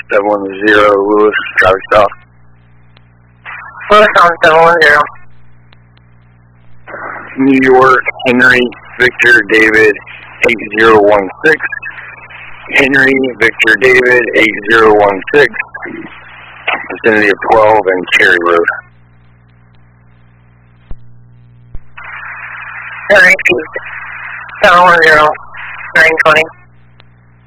710 Lewis, traffic stop. Lewis on 710. New York, Henry, Victor, David, 8016. Henry, Victor, David, 8016. Vicinity of 12 and Cherry Road. Henry, 710, 920.